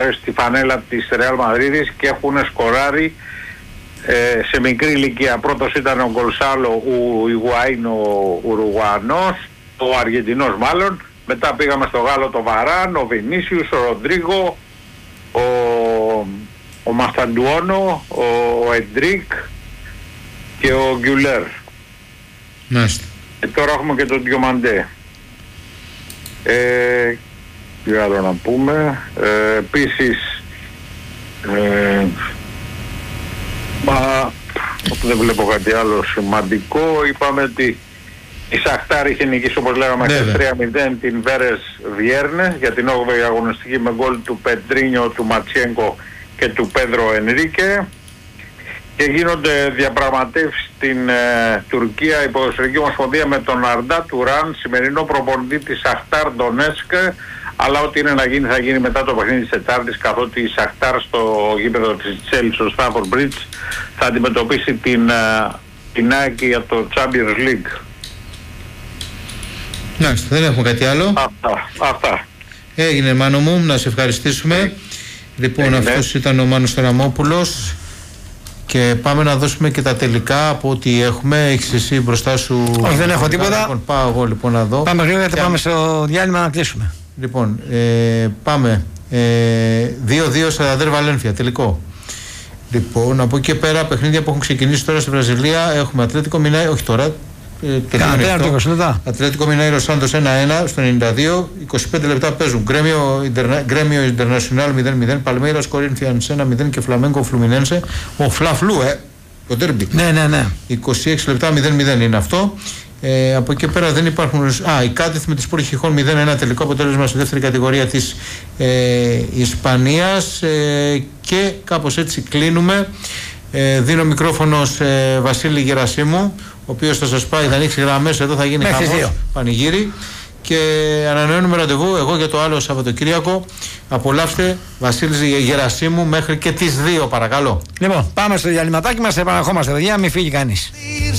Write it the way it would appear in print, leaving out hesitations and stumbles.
στη φανέλα της Ρεάλ Μαδρίδης και έχουν σκοράρει σε μικρή ηλικία. Πρώτος ήταν ο Γκονσάλο Ιγουαΐν, ο Ουρουγουανός, ο Αργεντινός μάλλον. Μετά πήγαμε στο Γάλλο το Βαράν, ο Βινίσιους, ο Ροντρίγκο, ο Μασταντουόνο, ο Εντρίκ και ο Γκιουλέρ. Μάλιστα. Και τώρα έχουμε και τον Διομαντέ. Τι άλλο να πούμε. Επίσης δεν βλέπω κάτι άλλο σημαντικό. Είπαμε ότι η Σαχτάρ είχε νικήσει, όπως λέγαμε, 3-0 την Βέρες Βιέρνες για την 8η αγωνιστική με γκολ του Πετρίνιο, του Ματσιέγκο και του Πέδρο Ενρίκε. Και γίνονται διαπραγματεύσεις στην Τουρκία, η Ποδοσφαιρική Ομοσπονδία, με τον Αρντά Τουράν, σημερινό προπονητή της Σαχτάρ Ντονέτσκ, αλλά ό,τι είναι να γίνει θα γίνει μετά το παιχνίδι της Τετάρτης, καθότι η Σαχτάρ στο γήπεδο της Τσέλσι, στο Στάφορντ Μπριτζ, θα αντιμετωπίσει την ΑΕΚ για το Champions League. Μάλιστα, δεν έχουμε κάτι άλλο. Αυτά. Έγινε, Μάνο μου, να σε ευχαριστήσουμε. Λοιπόν, αυτός ήταν ο Μάνος Τεραμόπουλος. Και πάμε να δώσουμε και τα τελικά από ό,τι έχουμε. Έχεις εσύ μπροστά σου? Όχι, δεν έχω τίποτα. Λοιπόν, πάω εγώ λοιπόν να δω. Πάμε γρήγορα γιατί πάμε στο διάλειμμα να κλείσουμε. Λοιπόν, πάμε. 2-2 Σανταντέρ Βαλένθια, τελικό. Λοιπόν, από εκεί και πέρα παιχνίδια που έχουν ξεκινήσει τώρα στη Βραζιλία. Έχουμε Ατλέτικο Μινέιρο, όχι τώρα. Ατλέτικο Μινέιρο Σάντος 1-1 στο 92. 25 λεπτά παίζουν. Γκρέμιο Ιντερνασιονάλ 0-0. Παλμέιρας Κορίνθιανς 1-0 και Φλαμέγκο Φλουμινένσε. Ο Φλαφλού, το ντέρμπι. Ναι. 26 λεπτά 0-0 είναι αυτό. Από εκεί πέρα δεν υπάρχουν. Η Κάντιθ με τη Σπόρ Χιχών 0-1 τελικό αποτέλεσμα στη δεύτερη κατηγορία της Ισπανίας. Και κάπως έτσι κλείνουμε. Δίνω μικρόφωνο σε Βασίλη Γερασίμου, ο οποίος θα σας πάει, θα ανοίξει γραμμές, εδώ θα γίνει χαμός, πανηγύρι. Και ανανεώνουμε ραντεβού εγώ για το άλλο Σαββατοκύριακο. Απολαύστε Βασίλης Γερασίμου μέχρι και τις 2 παρακαλώ. Λοιπόν, πάμε στο διαλυματάκι μας, επαναρχόμαστε παιδιά, μην φύγει κανείς.